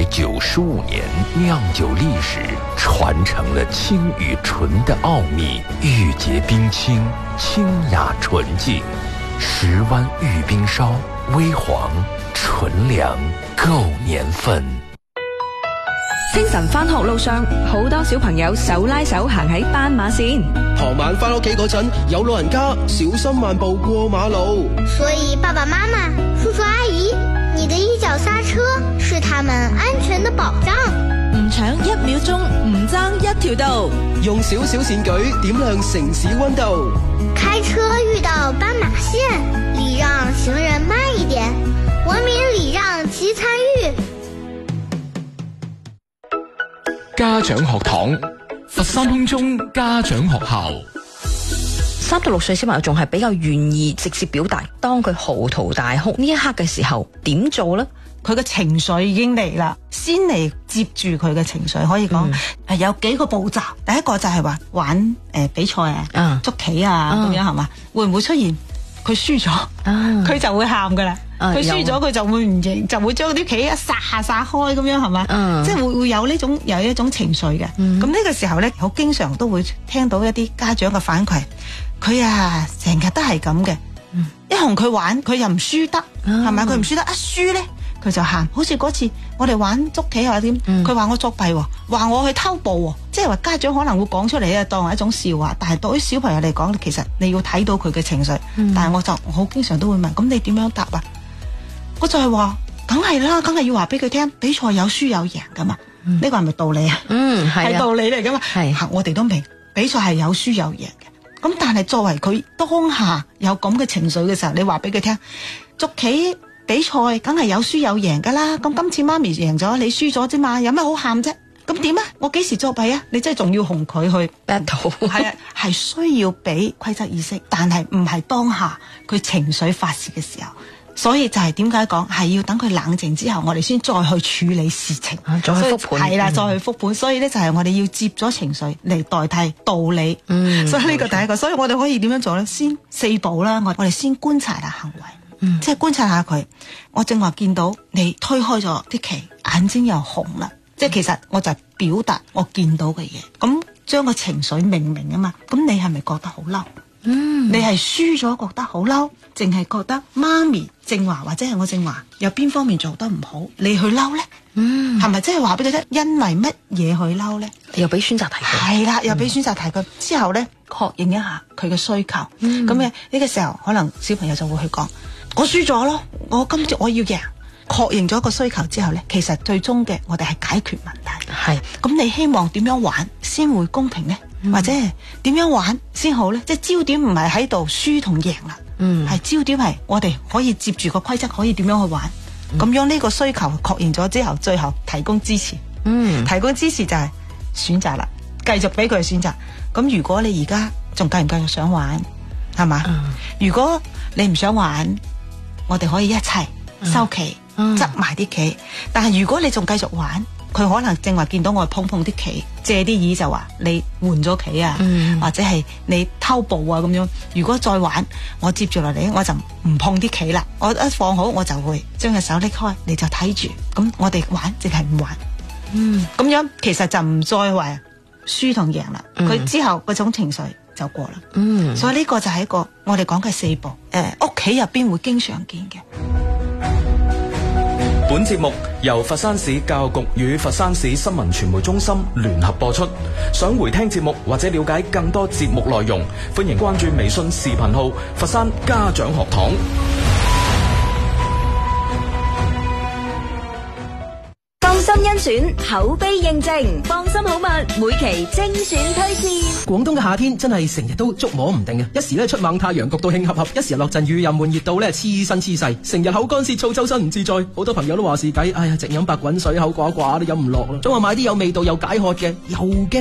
195年，酿酒历史传承了清与纯的奥秘，玉洁冰清，清雅纯净。10湾玉冰烧，微黄纯良，夠年份。 清晨返學路上，好多小朋友手拉手行喺斑馬線。 傍晚返屋企嗰陣，有老人家小心慢步過馬路。 所以爸爸媽媽、叔叔阿姨，你的一腳剎車是他們安全的保障。 唔搶1秒鐘，唔爭1條道。 用小小善舉點亮城市溫度。 開車遇到斑馬線，禮讓行人慢一點，文明禮讓齊參與。 家長學堂，佛山空中家長學校。 3到6歲小朋友仲係比較願意直接表達，當佢嚎啕大哭呢一刻嘅時候，點做呢？ 佢嘅情緒已經嚟啦，先嚟接住佢嘅情緒，可以講有幾個步驟。第一個就係話玩比賽啊，捉棋啊咁樣係嘛？會唔會出現佢輸咗，佢就會喊噶啦？佢輸咗佢就會唔認，就會將啲棋一撒開咁樣係嘛？即係會有一種情緒嘅。咁呢個時候咧，好經常都會聽到一啲家長嘅反饋，佢啊成日都係咁嘅，一同佢玩佢又唔輸得，係咪？佢唔輸得，一輸咧佢就喊。好似嗰次我哋玩捉棋或者點，佢話我作弊，話我去偷步，即係話家長可能會講出嚟啊，當係一種笑話。但係對於小朋友嚟講，其實你要睇到佢嘅情緒。但係我好經常都會問，咁你點樣答啊？我就係話，梗係啦，梗係要話俾佢聽，比賽有輸有贏噶嘛。呢個係咪道理啊？係道理嚟噶嘛。我哋都明，比賽係有輸有贏嘅。咁但係作為佢當下有咁嘅情緒嘅時候，你話俾佢聽，捉棋比賽梗係有輸有贏噶啦。咁今次媽咪贏咗，你輸咗啫嘛，有咩好喊啫？咁點啊？我幾時作弊啊？你真係仲要同佢去 battle？ 係啊，係需要俾規則意識，但係唔係當下佢情緒發泄嘅時候。所以就係點解講係要等佢冷靜之後，我哋先再去處理事情，再去復盤。係啦，再去復盤。所以咧就係我哋要接咗情緒嚟代替道理。所以呢個第一個。所以我哋可以點樣做咧？先4步啦，我哋先觀察下行為，即係觀察下佢。我正話見到你推開咗啲棋，眼睛又紅啦，即係其實我就表達我見到嘅嘢。咁將個情緒明啊嘛。咁你係咪覺得好嬲？你係輸咗覺得好嬲，淨係覺得媽咪正話或者係我正話有邊方面做得唔好，你去嬲咧？係咪即係話俾佢聽？因為乜嘢去嬲咧？ 又俾選擇題佢。係啦，又俾選擇題佢。之後咧確認一下佢嘅需求。咁嘅呢個時候，可能小朋友就會去講：我輸咗咯，我今次我要贏。確認咗個需求之後咧，其實最終嘅我哋係解決問題。係咁，你希望點樣玩先會公平咧？或者係點樣玩先好咧？即係焦點唔係喺度輸同贏啦，係焦點係我哋可以接住個規則，可以點樣去玩？咁樣呢個需求確認咗之後，最後提供支持。提供支持就係選擇啦，繼續俾佢選擇。咁如果你而家仲繼唔繼續想玩，係嘛？如果你唔想玩，我哋可以一齊收棋，執埋啲棋。但係如果你仲繼續玩，佢可能正話見到我碰啲棋，借啲意就話你換咗棋啊，或者係你偷步啊咁樣。如果再玩，我接住落嚟我就唔碰啲棋啦。我一放好我就會將隻手拎開，你就睇住。咁我哋玩淨係唔玩。咁樣其實就唔再話輸同贏啦。佢之後嗰種情緒就過啦。所以呢個就係一個我哋講嘅4步。屋企入邊會經常見嘅。 本節目由佛山市教育局與佛山市新聞傳媒中心聯合播出。想回聽節目或者了解更多節目內容，歡迎關注微信視頻號佛山家長學堂。 放心甄選，口碑認證，放心好物，每期精選推薦。 廣東嘅夏天真係成日都捉摸唔定嘅，一時咧出猛太陽焗到興合合，一時落陣雨又悶熱到咧黐身黐細，成日口乾舌燥，周身唔自在。好多朋友都話是計，哎呀，直飲白滾水口寡寡都飲唔落啦。總話買啲有味道又解渴嘅，又驚